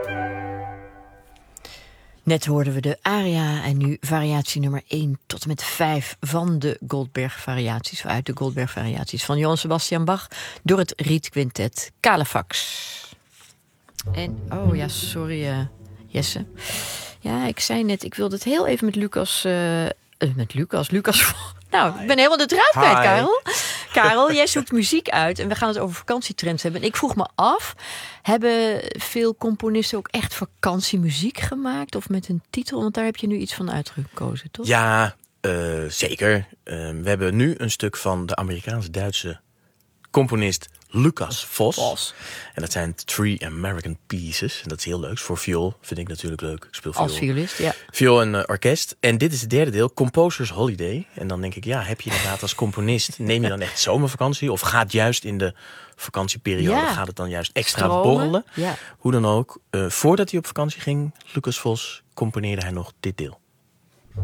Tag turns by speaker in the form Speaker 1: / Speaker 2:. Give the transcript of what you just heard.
Speaker 1: Net hoorden we de aria en nu variatie nummer 1 tot en met 5 van de Goldberg-variaties, uit de Goldberg-variaties van Johann Sebastian Bach door het Rietquintet Calefax. En, oh ja, sorry Jesse. Ja, ik zei net, ik wilde het heel even met Lucas... Nou, ik ben helemaal de draad kwijt, Karel. Karel, jij zoekt muziek uit en we gaan het over vakantietrends hebben. En ik vroeg me af, hebben veel componisten ook echt vakantiemuziek gemaakt? Of met een titel? Want daar heb je nu iets van uitgekozen, toch?
Speaker 2: Ja, zeker. We hebben nu een stuk van de Amerikaans-Duitse componist Lucas Vos. En dat zijn 3 American Pieces. En dat is heel leuk. Voor viool vind ik natuurlijk leuk. Ik speel viool.
Speaker 1: Als violist, ja.
Speaker 2: Viool en orkest. En dit is het derde deel, Composer's Holiday. En dan denk ik, ja, heb je inderdaad als componist... neem je dan echt zomervakantie? Of gaat juist in de vakantieperiode... gaat het dan juist extra borrelen?
Speaker 1: Ja.
Speaker 2: Hoe dan ook. Voordat hij op vakantie ging, Lucas Vos, componeerde hij nog dit deel.